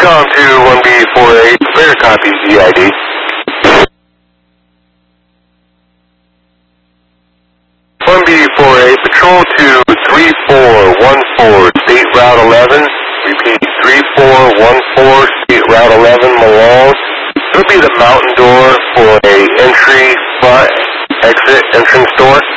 Recon to 1B48, clear copy GID. 1B48, patrol to 3414, State Route 11. Repeat, 3414, State Route 11, Malone. It'll be the mountain door for a entry, front, exit, entrance door.